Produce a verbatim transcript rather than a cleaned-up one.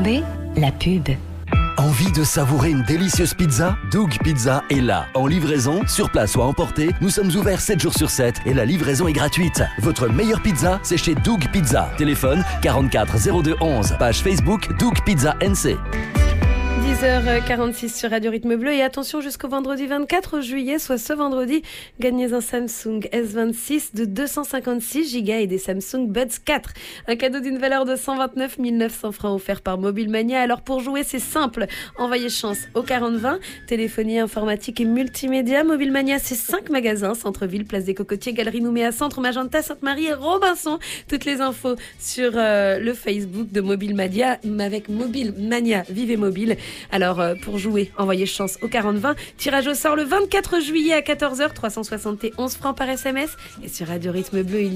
Attendez, la pub. Envie de savourer une délicieuse pizza? Doug Pizza est là. En livraison, sur place ou à emporter, nous sommes ouverts sept jours sur sept et la livraison est gratuite. Votre meilleure pizza, c'est chez Doug Pizza. Téléphone quarante-quatre zéro deux onze. Page Facebook Doug Pizza N C. dix heures quarante-six sur Radio Rythme Bleu et attention jusqu'au vendredi vingt-quatre juillet, soit ce vendredi, gagnez un Samsung S vingt-six de deux cent cinquante-six gigas et des Samsung Buds quatre. Un cadeau d'une valeur de cent vingt-neuf mille neuf cents francs offert par Mobile Mania. Alors pour jouer, c'est simple. Envoyez chance au quarante vingt. Téléphonie, informatique et multimédia. Mobile Mania, c'est cinq magasins. Centre-ville, Place des Cocotiers, Galerie Nouméa, Centre Magenta, Sainte-Marie et Robinson. Toutes les infos sur euh, le Facebook de Mobile Mania avec Mobile Mania. Vivez mobile. Alors, euh, pour jouer, envoyez chance au quarante vingt. Tirage au sort le vingt-quatre juillet à quatorze heures, trois cent soixante et onze francs par S M S. Et sur Radio Rythme Bleu, il